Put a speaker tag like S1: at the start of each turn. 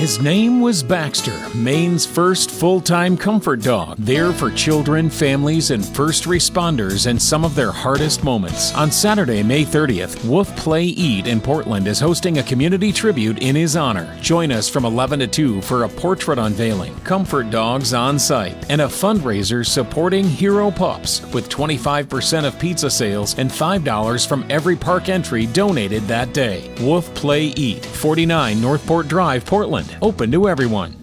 S1: His name was Baxter, Maine's first full-time comfort dog, there for children, families, and first responders in some of their hardest moments. On Saturday, May 30th, Wolf Play Eat in Portland is hosting a community tribute in his honor. Join us from 11 to 2 for a portrait unveiling, comfort dogs on site, and a fundraiser supporting Hero Pups with 25% of pizza sales and $5 from every park entry donated that day. Wolf Play Eat, 49 Northport Drive, Portland. Open to everyone.